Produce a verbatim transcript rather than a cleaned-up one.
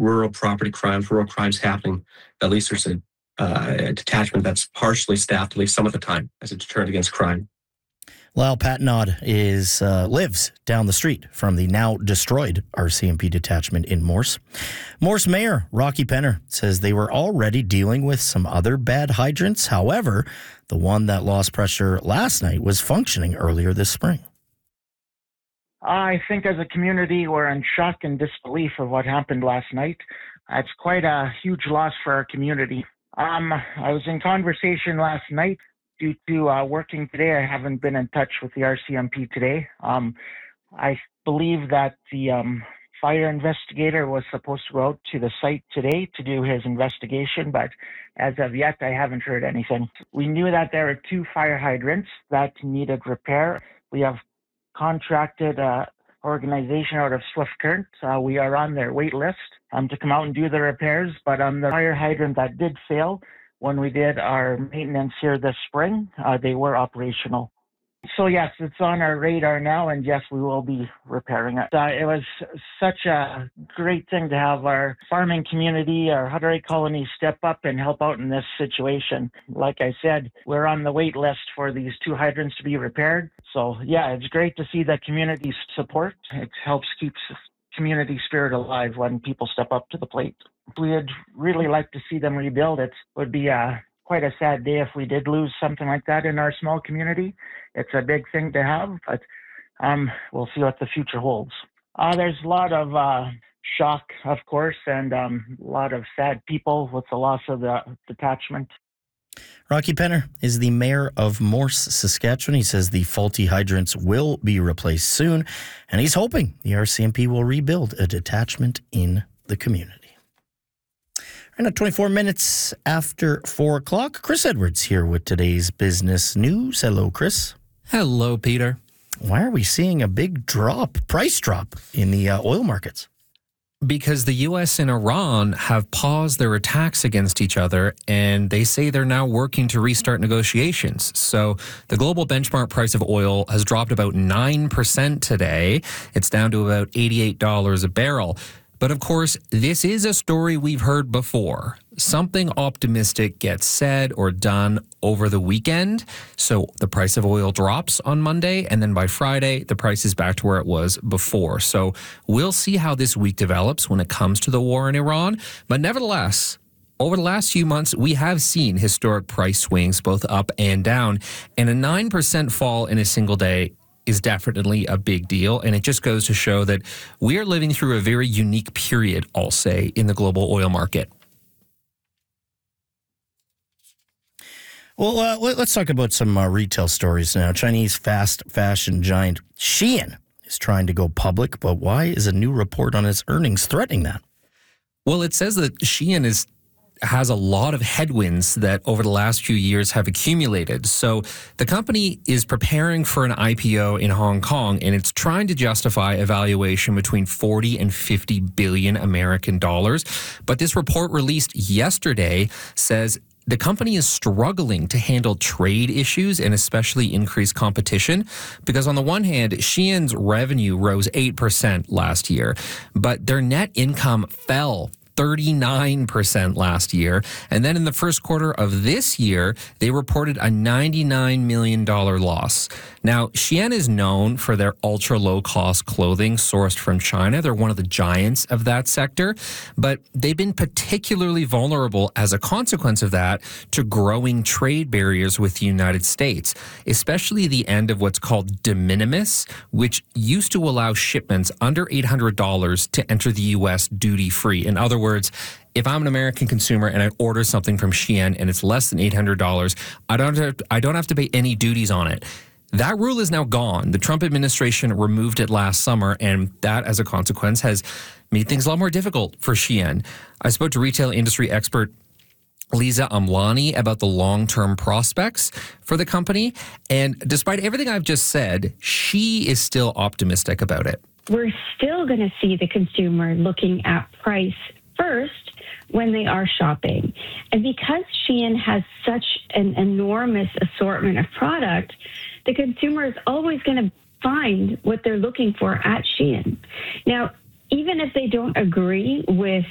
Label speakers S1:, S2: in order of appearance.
S1: rural property crimes, rural crimes happening, at least there's a, uh, a detachment that's partially staffed, at least some of the time, as a deterrent against crime.
S2: Well, Pat Nod is uh, lives down the street from the now destroyed R C M P detachment in Morse. Morse Mayor Rocky Penner says they were already dealing with some other bad hydrants. However, the one that lost pressure last night was functioning earlier this spring.
S3: I think as a community, we're in shock and disbelief of what happened last night. It's quite a huge loss for our community. Um, I was in conversation last night. Due to uh, working today, I haven't been in touch with the R C M P today. Um, I believe that the um, fire investigator was supposed to go out to the site today to do his investigation, but as of yet, I haven't heard anything. We knew that there were two fire hydrants that needed repair. We have contracted an organization out of Swift Current. Uh, we are on their wait list um, to come out and do the repairs, but on um, the fire hydrant that did fail, when we did our maintenance here this spring, uh, they were operational. So yes, it's on our radar now, and yes, we will be repairing it. Uh, it was such a great thing to have our farming community, our Hutterite colony step up and help out in this situation. Like I said, we're on the wait list for these two hydrants to be repaired. So yeah, it's great to see the community support. It helps keep community spirit alive when people step up to the plate. We'd really like to see them rebuild. It would be a, quite a sad day if we did lose something like that in our small community. It's a big thing to have, but um, we'll see what the future holds. Uh, there's a lot of uh, shock, of course, and um, a lot of sad people with the loss of the detachment.
S2: Rocky Penner is the mayor of Morse, Saskatchewan. He says the faulty hydrants will be replaced soon, and he's hoping the R C M P will rebuild a detachment in the community. And at twenty-four minutes after four o'clock, Chris Edwards here with today's business news. Hello, Chris.
S4: Hello, Peter.
S2: Why are we seeing a big drop, price drop in the uh, oil markets?
S4: Because the U S and Iran have paused their attacks against each other, and they say they're now working to restart negotiations. So the global benchmark price of oil has dropped about nine percent today. It's down to about eighty-eight dollars a barrel. But of course, this is a story we've heard before. Something optimistic gets said or done over the weekend. So the price of oil drops on Monday, and then by Friday, the price is back to where it was before. So we'll see how this week develops when it comes to the war in Iran. But nevertheless, over the last few months, we have seen historic price swings, both up and down. And a nine percent fall in a single day is definitely a big deal. And it just goes to show that we are living through a very unique period, I'll say, in the global oil market.
S2: Well, uh, let's talk about some uh, retail stories now. Chinese fast fashion giant Shein is trying to go public, but why is a new report on its earnings threatening that?
S4: Well, it says that Shein is has a lot of headwinds that over the last few years have accumulated. So the company is preparing for an I P O in Hong Kong, and it's trying to justify a valuation between forty and fifty billion American dollars. But this report released yesterday says the company is struggling to handle trade issues and especially increased competition because on the one hand, Shein's revenue rose eight percent last year, but their net income fell thirty-nine percent last year. And then in the first quarter of this year, they reported a ninety-nine million dollars loss. Now, Shein is known for their ultra-low-cost clothing sourced from China. They're one of the giants of that sector, but they've been particularly vulnerable as a consequence of that to growing trade barriers with the United States, especially the end of what's called de minimis, which used to allow shipments under eight hundred dollars to enter the U S duty-free. In other words, if I'm an American consumer and I order something from Shein and it's less than eight hundred dollars, I don't have to, I don't have to pay any duties on it. That rule is now gone. The Trump administration removed it last summer, and that, as a consequence, has made things a lot more difficult for Shein. I spoke to retail industry expert Lisa Amlani about the long-term prospects for the company, and despite everything I've just said, she is still optimistic about it.
S5: We're still going to see the consumer looking at price first when they are shopping. And because Shein has such an enormous assortment of product, the consumer is always going to find what they're looking for at Shein. Now, even if they don't agree with